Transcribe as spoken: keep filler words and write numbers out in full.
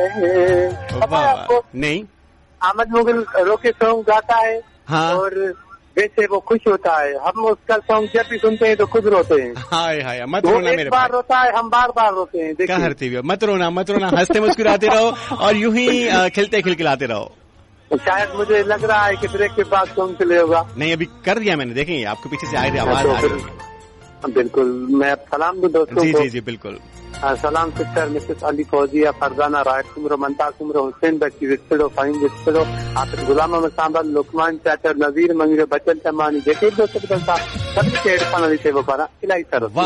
पता है आपको? नहीं। अहमद मुगल रोके सॉन्ग गाता है। हाँ। और वैसे वो खुश होता है, हम उसका सॉन्ग जब भी सुनते हैं तो खुद रोते हैं। हाय हाय, मत रोना मेरे बार रोता है, हम बार बार रोते हैं। क्या हरती भी, मत रोना मत रोना, हंसते मुस्कुराते रहो और यूं ही खिलते खिलखिलाते रहो। शायद मुझे लग रहा है कि ब्रेक के बाद सॉन्ग चले होगा। नहीं, अभी कर दिया मैंने, देखेंगे आपके पीछे से आ रही आवाज आ रही है। बिल्कुल, मैं सलाम दूं दोस्तों जी को। जी जी बिल्कुल। सलाम सिस्टर मिसेस अली फौजिया फरजाना राय कुमरो मंता कुमरो हुसैन बच्ची विस्पड़ो फाइन विस्पड़ो आखिर गुलाम में सांबल लुकमान चाचा नजीर मंगरे बचन तमानी जेके दोस्त सभी के हेडफोन थे वो पारा इलाही सर।